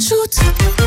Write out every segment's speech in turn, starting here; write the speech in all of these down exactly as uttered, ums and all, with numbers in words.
tut.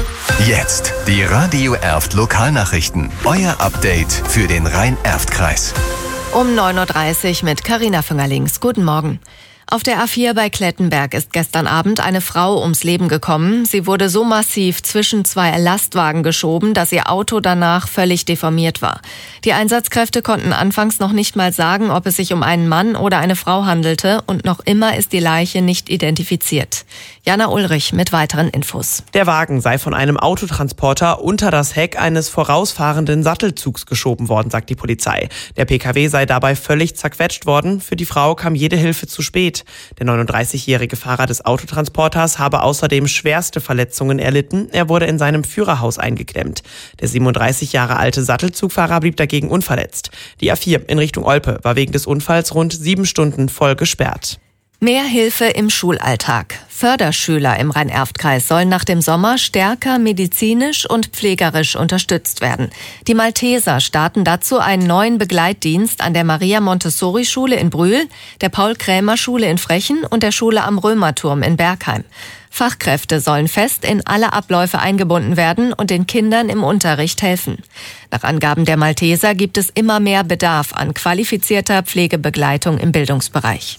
Jetzt die Radio Erft Lokalnachrichten. Euer Update für den Rhein-Erft-Kreis. Um neun Uhr dreißig mit Carina Füngerlings. Guten Morgen. Auf der A vier bei Klettenberg ist gestern Abend eine Frau ums Leben gekommen. Sie wurde so massiv zwischen zwei Lastwagen geschoben, dass ihr Auto danach völlig deformiert war. Die Einsatzkräfte konnten anfangs noch nicht mal sagen, ob es sich um einen Mann oder eine Frau handelte, und noch immer ist die Leiche nicht identifiziert. Jana Ulrich mit weiteren Infos. Der Wagen sei von einem Autotransporter unter das Heck eines vorausfahrenden Sattelzugs geschoben worden, sagt die Polizei. Der P K W sei dabei völlig zerquetscht worden. Für die Frau kam jede Hilfe zu spät. Der neununddreißigjährige Fahrer des Autotransporters habe außerdem schwerste Verletzungen erlitten. Er wurde in seinem Führerhaus eingeklemmt. Der siebenunddreißig Jahre alte Sattelzugfahrer blieb dagegen unverletzt. Die A vier in Richtung Olpe war wegen des Unfalls rund sieben Stunden voll gesperrt. Mehr Hilfe im Schulalltag. Förderschüler im Rhein-Erft-Kreis sollen nach dem Sommer stärker medizinisch und pflegerisch unterstützt werden. Die Malteser starten dazu einen neuen Begleitdienst an der Maria-Montessori-Schule in Brühl, der Paul-Krämer-Schule in Frechen und der Schule am Römerturm in Bergheim. Fachkräfte sollen fest in alle Abläufe eingebunden werden und den Kindern im Unterricht helfen. Nach Angaben der Malteser gibt es immer mehr Bedarf an qualifizierter Pflegebegleitung im Bildungsbereich.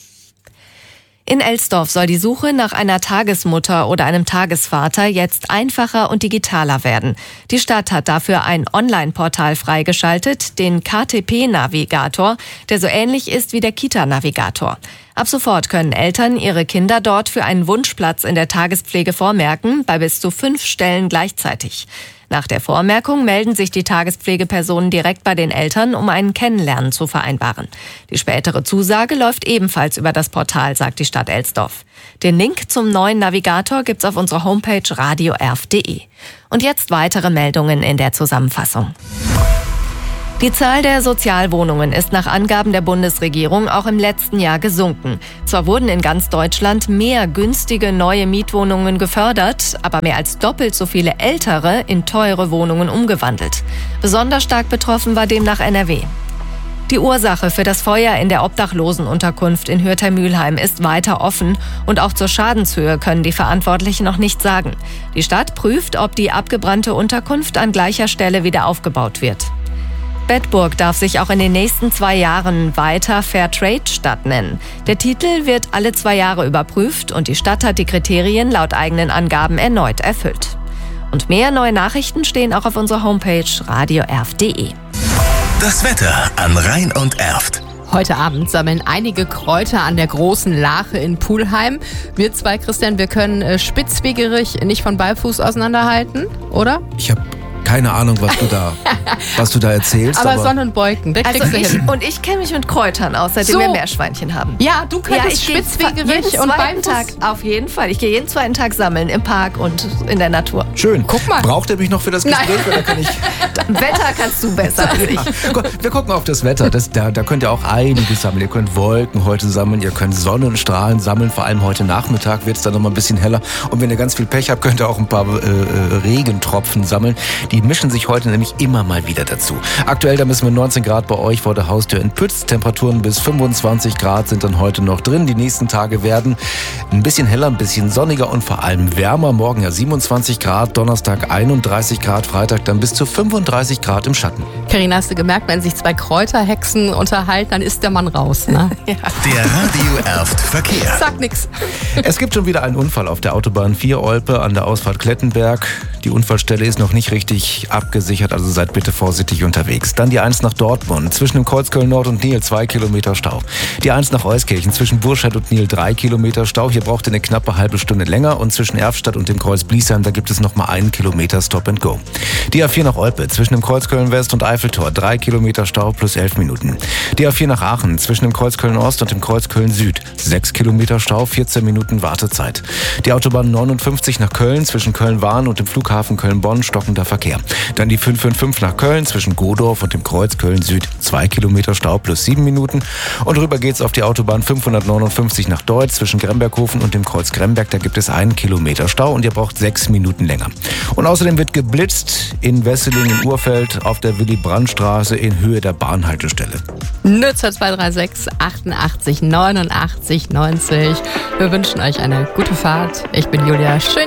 In Elsdorf soll die Suche nach einer Tagesmutter oder einem Tagesvater jetzt einfacher und digitaler werden. Die Stadt hat dafür ein Online-Portal freigeschaltet, den K T P-Navigator, der so ähnlich ist wie der Kita-Navigator. Ab sofort können Eltern ihre Kinder dort für einen Wunschplatz in der Tagespflege vormerken, bei bis zu fünf Stellen gleichzeitig. Nach der Vormerkung melden sich die Tagespflegepersonen direkt bei den Eltern, um einen Kennenlernen zu vereinbaren. Die spätere Zusage läuft ebenfalls über das Portal, sagt die Stadt Elsdorf. Den Link zum neuen Navigator gibt's auf unserer Homepage radio erft punkt de. Und jetzt weitere Meldungen in der Zusammenfassung. Die Zahl der Sozialwohnungen ist nach Angaben der Bundesregierung auch im letzten Jahr gesunken. Zwar wurden in ganz Deutschland mehr günstige neue Mietwohnungen gefördert, aber mehr als doppelt so viele ältere in teure Wohnungen umgewandelt. Besonders stark betroffen war demnach N R W. Die Ursache für das Feuer in der Obdachlosenunterkunft in Hürther-Mülheim ist weiter offen und auch zur Schadenshöhe können die Verantwortlichen noch nichts sagen. Die Stadt prüft, ob die abgebrannte Unterkunft an gleicher Stelle wieder aufgebaut wird. Bedburg darf sich auch in den nächsten zwei Jahren weiter Fairtrade-Stadt nennen. Der Titel wird alle zwei Jahre überprüft und die Stadt hat die Kriterien laut eigenen Angaben erneut erfüllt. Und mehr neue Nachrichten stehen auch auf unserer Homepage radio erft punkt de. Das Wetter an Rhein und Erft. Heute Abend sammeln einige Kräuter an der Großen Lache in Pulheim. Wir zwei, Christian, wir können äh, Spitzwegerich nicht von Beifuß auseinanderhalten, oder? Ich habe keine Ahnung, was du da, was du da erzählst. Aber, aber Sonnenbeuken, der Also kriegst du ich, hin. und ich kenne mich mit Kräutern aus, seitdem So. wir Meerschweinchen haben. Ja, du Ja, könntest ich gehe jeden Spitzwegerich und zweiten Beifuß. Tag, auf jeden Fall. Ich gehe jeden zweiten Tag sammeln im Park und in der Natur. Schön. Guck mal. Braucht ihr mich noch für das Nein. Gespräch oder kann ich? Wetter kannst du besser als ich. Gut, wir gucken auf das Wetter. Das, da, da könnt ihr auch einiges sammeln. Ihr könnt Wolken heute sammeln, ihr könnt Sonnenstrahlen sammeln. Vor allem heute Nachmittag wird es dann noch mal ein bisschen heller. Und wenn ihr ganz viel Pech habt, könnt ihr auch ein paar äh, äh, Regentropfen sammeln. Die mischen sich heute nämlich immer mal wieder dazu. Aktuell, da müssen wir neunzehn Grad bei euch vor der Haustür in Pütz. Temperaturen bis fünfundzwanzig Grad sind dann heute noch drin. Die nächsten Tage werden ein bisschen heller, ein bisschen sonniger und vor allem wärmer. Morgen ja siebenundzwanzig Grad, Donnerstag einunddreißig Grad, Freitag dann bis zu fünfunddreißig Grad im Schatten. Carina, hast du gemerkt, wenn sich zwei Kräuterhexen unterhalten, dann ist der Mann raus, ne? Ja. Der Radio Erft Verkehr. Sag nix. Es gibt schon wieder einen Unfall auf der Autobahn vier Olpe an der Ausfahrt Klettenberg. Die Unfallstelle ist noch nicht richtig abgesichert, also seid bitte vorsichtig unterwegs. Dann die eins nach Dortmund, zwischen dem Kreuz Köln-Nord und Nil zwei Kilometer Stau. Die eins nach Euskirchen, zwischen Burscheid und Nil drei Kilometer Stau. Hier braucht ihr eine knappe halbe Stunde länger. Und zwischen Erftstadt und dem Kreuz Bliesheim, da gibt es noch mal einen Kilometer Stop and Go. Die A vier nach Olpe, zwischen dem Kreuz Köln-West und Eiffeltor, drei Kilometer Stau plus elf Minuten. Die A vier nach Aachen, zwischen dem Kreuz Köln-Ost und dem Kreuz Köln-Süd, sechs Kilometer Stau, vierzehn Minuten Wartezeit. Die Autobahn neunundfünfzig nach Köln, zwischen Köln-Wahn und dem Flughafen Köln-Bonn, stockender Verkehr. Dann die fünf fünf fünf nach Köln, zwischen Godorf und dem Kreuz Köln-Süd, zwei Kilometer Stau plus sieben Minuten. Und rüber geht's auf die Autobahn fünfhundertneunundfünfzig nach Deutz, zwischen Gremberghofen und dem Kreuz Gremberg, da gibt es einen Kilometer Stau und ihr braucht sechs Minuten länger. Und außerdem wird geblitzt in Wesseling in Urfeld auf der Willy-Brandt-Straße in Höhe der Bahnhaltestelle. Nutzer zwei drei sechs achtundachtzig neunundachtzig neunzig. Wir wünschen euch eine gute Fahrt. Ich bin Julia. Schön.